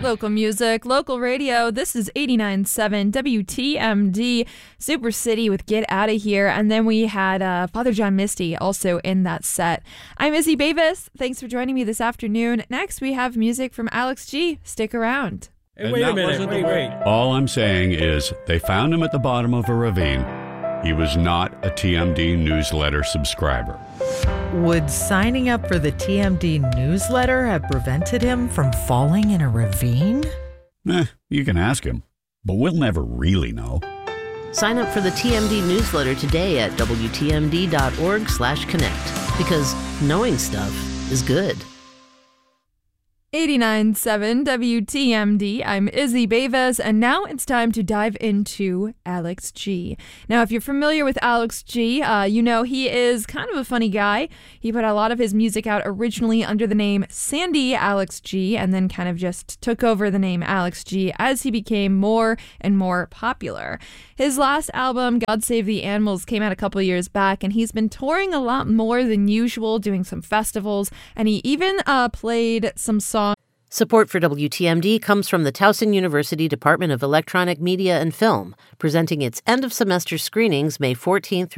Local music, local radio. This is 89.7 WTMD, Super City with Get Outta Here. And then we had Father John Misty also in that set. I'm Izzy Bavis. Thanks for joining me this afternoon. Next, we have music from Alex G. Stick around. Hey, wait a minute. Wait. All I'm saying is they found him at the bottom of a ravine. He was not a TMD newsletter subscriber. Would signing up for the TMD newsletter have prevented him from falling in a ravine? You can ask him, but we'll never really know. Sign up for the TMD newsletter today at WTMD.org/connect, because knowing stuff is good. 89.7 WTMD. I'm Izzy Bavis, and now it's time to dive into Alex G. Now, if you're familiar with Alex G, you know he is kind of a funny guy. He put a lot of his music out originally under the name Sandy Alex G, and then kind of just took over the name Alex G as he became more and more popular. His last album, God Save the Animals, came out a couple years back, and he's been touring a lot more than usual, doing some festivals, and he even played some songs. Support for WTMD comes from the Towson University Department of Electronic Media and Film, presenting its end-of-semester screenings May 14th through